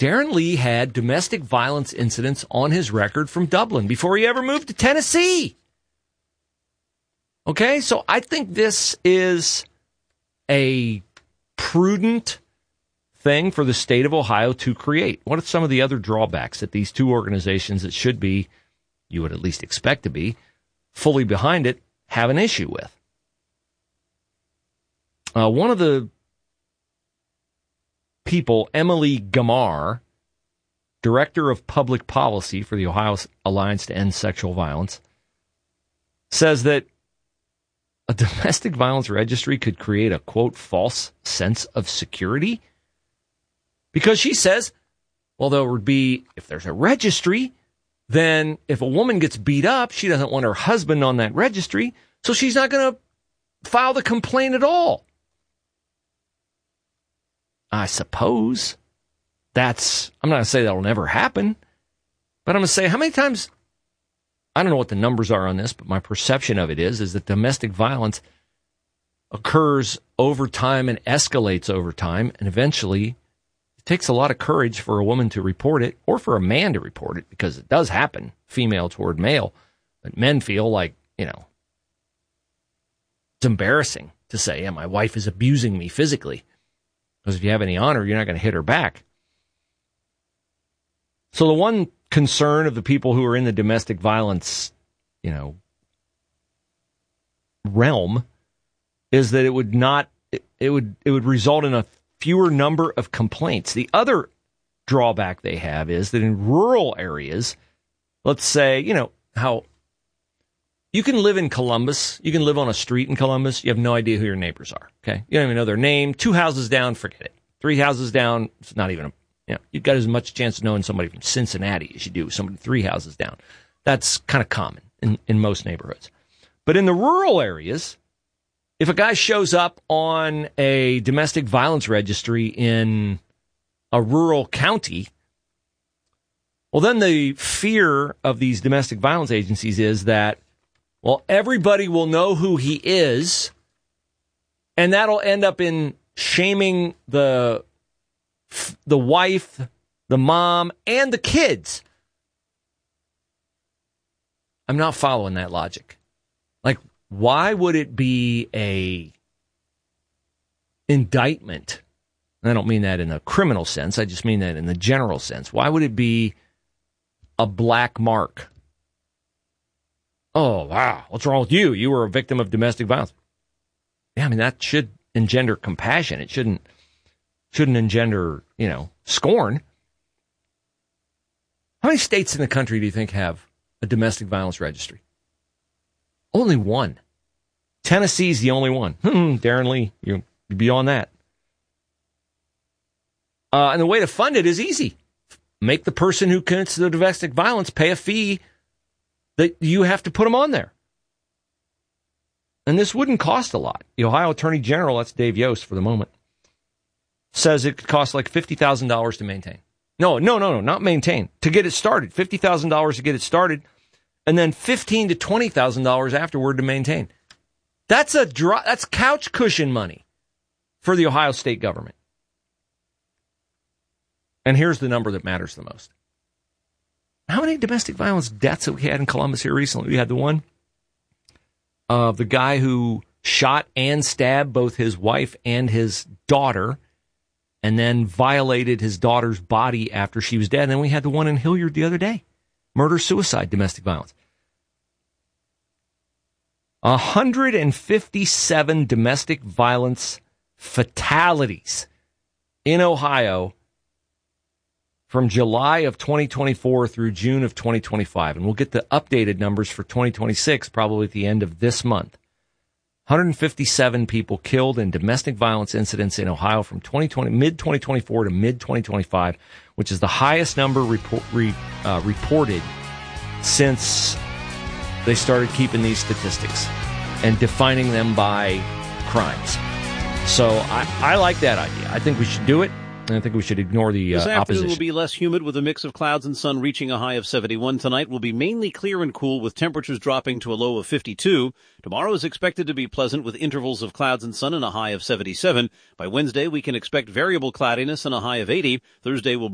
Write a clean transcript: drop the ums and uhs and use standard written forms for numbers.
Darren Lee had domestic violence incidents on his record from Dublin before he ever moved to Tennessee. Okay, so I think this is a prudent thing for the state of Ohio to create. What are some of the other drawbacks that these two organizations that should be, you would at least expect to be, fully behind it, have an issue with? One of the people, Emily Gamar, Director of Public Policy for the Ohio Alliance to End Sexual Violence, says that a domestic violence registry could create a, quote, false sense of security. Because she says, well, there would be, if there's a registry, then if a woman gets beat up, she doesn't want her husband on that registry, so she's not going to file the complaint at all. I suppose I'm not going to say that'll never happen, but I'm going to say how many times, I don't know what the numbers are on this, but my perception of it is that domestic violence occurs over time and escalates over time, and eventually it takes a lot of courage for a woman to report it, or for a man to report it, because it does happen, female toward male, but men feel like, it's embarrassing to say, yeah, my wife is abusing me physically. Because if you have any honor, you're not going to hit her back. So the one concern of the people who are in the domestic violence, realm is that it would result in a fewer number of complaints. The other drawback they have is that in rural areas, let's say, how you can live in Columbus, you can live on a street in Columbus, you have no idea who your neighbors are, okay? You don't even know their name. 2 houses down, forget it. 3 houses down, it's not even you've got as much chance of knowing somebody from Cincinnati as you do somebody 3 houses down. That's kind of common in most neighborhoods. But in the rural areas, if a guy shows up on a domestic violence registry in a rural county, well, then the fear of these domestic violence agencies is that, well, everybody will know who he is, and that'll end up in shaming the wife, the mom, and the kids. I'm not following that logic. Like, why would it be a indictment? And I don't mean that in a criminal sense. I just mean that in the general sense. Why would it be a black mark? Oh, wow, what's wrong with you? You were a victim of domestic violence. Yeah, I mean, that should engender compassion. It shouldn't engender, scorn. How many states in the country do you think have a domestic violence registry? Only one. Tennessee's the only one. Darren Lee, you'd be on that. And the way to fund it is easy. Make the person who commits the domestic violence pay a fee that you have to put them on there. And this wouldn't cost a lot. The Ohio Attorney General, that's Dave Yost for the moment, says it could cost like $50,000 to maintain. No, not maintain. To get it started. $50,000 to get it started, and then $15,000 to $20,000 afterward to maintain. That's couch cushion money for the Ohio state government. And here's the number that matters the most. How many domestic violence deaths have we had in Columbus here recently? We had the one of the guy who shot and stabbed both his wife and his daughter and then violated his daughter's body after she was dead. And then we had the one in Hilliard the other day. Murder-suicide domestic violence. 157 domestic violence fatalities in Ohio from July of 2024 through June of 2025. And we'll get the updated numbers for 2026 probably at the end of this month. 157 people killed in domestic violence incidents in Ohio from mid-2024 to mid-2025, which is the highest number reported since they started keeping these statistics and defining them by crimes. So I like that idea. I think we should do it. And I think we should ignore the opposition. This afternoon opposition. will be less humid with a mix of clouds and sun reaching a high of 71. Tonight will be mainly clear and cool with temperatures dropping to a low of 52. Tomorrow is expected to be pleasant with intervals of clouds and sun and a high of 77. By Wednesday, we can expect variable cloudiness and a high of 80. Thursday will